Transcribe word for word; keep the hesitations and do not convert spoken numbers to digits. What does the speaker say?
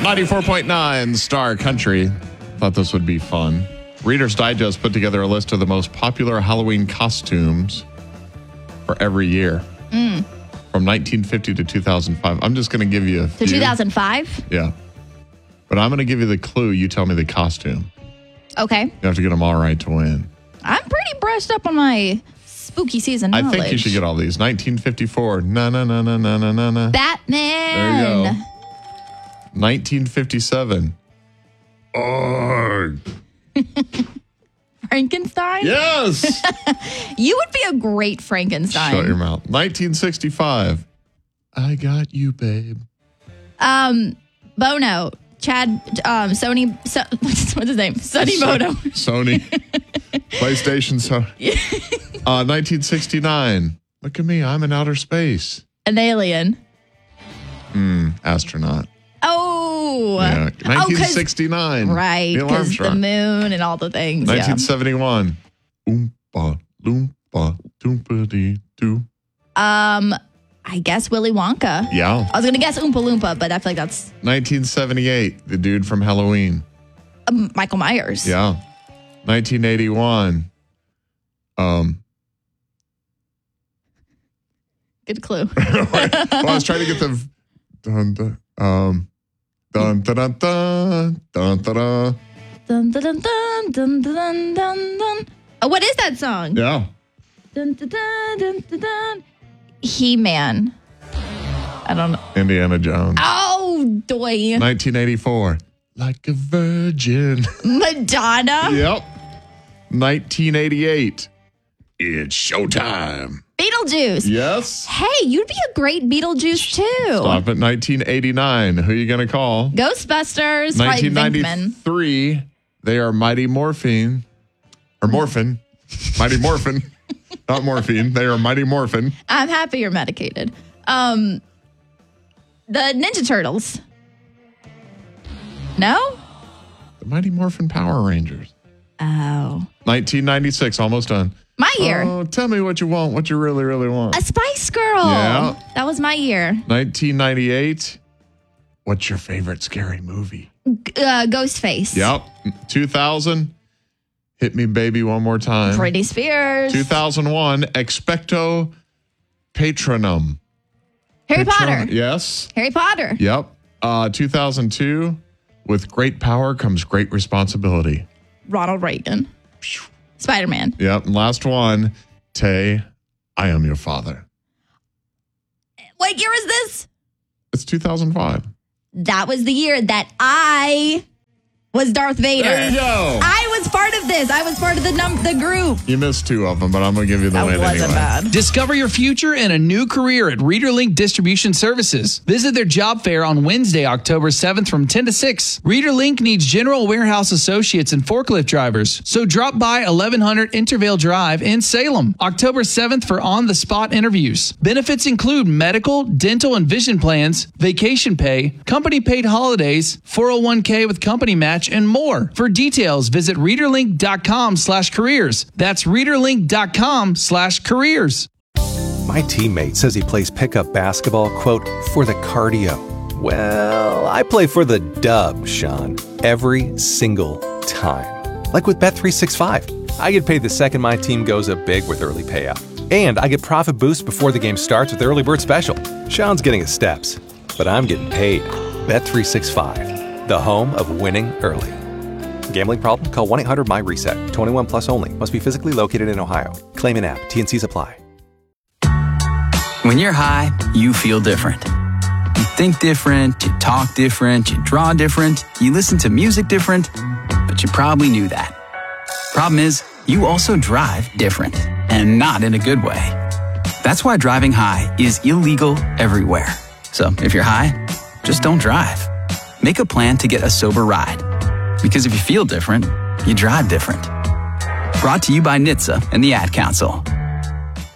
ninety-four point nine Star Country. Thought this would be fun. Reader's Digest put together a list of the most popular Halloween costumes for every year. Mm. From nineteen fifty to two thousand five. I'm just going to give you a few. To two thousand five? Yeah. But I'm going to give you the clue. You tell me the costume. Okay. You have to get them all right to win. I'm pretty brushed up on my spooky season knowledge. I think you should get all these. nineteen fifty-four. Na na na na na na na na. Batman. There you go. nineteen fifty-seven. Arg. Frankenstein? Yes. You would be a great Frankenstein. Shut your mouth. nineteen sixty-five. I got you, babe. Um, Bono. Chad, um, Sony, so, what's his name? Sonny So- Bono. Sony. PlayStation. So- uh, nineteen sixty-nine. Look at me. I'm in outer space. An alien. Hmm. Astronaut. Oh. Yeah. nineteen sixty-nine. Oh, right. Neil Because the Armstrong. moon and all the things. nineteen seventy-one. Oompa, loompa, doompa dee doo. Yeah. Um, I guess Willy Wonka. Yeah. I was going to guess Oompa Loompa, but I feel like that's nineteen seventy-eight. The dude from Halloween. um, Michael Myers. Yeah. nineteen eighty-one. Um. Good clue. well, I was trying to get the. Dun, dun, um. Dun, dun, dun, dun, dun, dun, dun. Dun, dun, dun, dun, dun, dun, dun, dun. Oh, what is that song? Yeah. Dun, dun, dun, dun, dun, dun. He-Man. I don't know. Indiana Jones. Oh, doy. nineteen eighty-four. Like a virgin. Madonna. Yep. nineteen eighty-eight. It's showtime. Beetlejuice. Yes. Hey, you'd be a great Beetlejuice too. Stop at nineteen eighty-nine. Who are you going to call? Ghostbusters. Probably nineteen Venkman. ninety-three. They are Mighty Morphine. Or Morphin. Mighty Morphin. Not morphine. They are Mighty Morphin. I'm happy you're medicated. Um, the Ninja Turtles. No? The Mighty Morphin Power Rangers. Oh. nineteen ninety-six. Almost done. My year. Oh, tell me what you want. What you really, really want. A Spice Girl. Yeah. That was my year. nineteen ninety-eight. What's your favorite scary movie? Uh, Ghostface. Yep. two thousand. Hit Me Baby One More Time. Britney Spears. two thousand one. Expecto Patronum. Harry Patron- Potter. Yes. Harry Potter. Yep. Uh, two thousand two. With great power comes great responsibility. Ronald Reagan. Spider-Man. Yep. And last one. Tay, I am your father. What year is this? It's two thousand five. That was the year that I was Darth Vader. There you go. I was part of this. I was part of the num- the group. You missed two of them, but I'm going to give you the That win wasn't anyway. bad. Discover your future and a new career at ReaderLink Distribution Services. Visit their job fair on Wednesday, October seventh from ten to six. ReaderLink needs general warehouse associates and forklift drivers. So drop by eleven hundred Intervale Drive in Salem, October seventh for on-the-spot interviews. Benefits include medical, dental, and vision plans, vacation pay, company-paid holidays, four oh one k with company match, and more. For details, visit readerlink.com slash careers. That's readerlink.com slash careers. My teammate says he plays pickup basketball, quote, for the cardio. Well, I play for the dub, Sean, every single time. Like with Bet three sixty-five. I get paid the second my team goes up big with early payout. And I get profit boost before the game starts with Early Bird Special. Sean's getting his steps, but I'm getting paid. Bet three sixty-five, the home of winning early. Gambling problem? Call one eight hundred M Y reset. twenty-one plus only. Must be physically located in Ohio. Claim in app. T and C's apply. When you're high, you feel different. You think different, you talk different, you draw different, you listen to music different, but you probably knew that. Problem is, you also drive different, and not in a good way. That's why driving high is illegal everywhere. So if you're high, just don't drive. Make a plan to get a sober ride. Because if you feel different, you drive different. Brought to you by N H T S A and the Ad Council.